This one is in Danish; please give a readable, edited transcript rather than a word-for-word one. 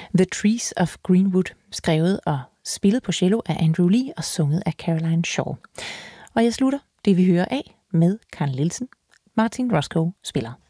The Trees of Greenwood, skrevet og spillet på cello af Andrew Lee og sunget af Caroline Shaw. Og jeg slutter det, vi hører af, med Karen Nielsen. Martin Roscoe spiller.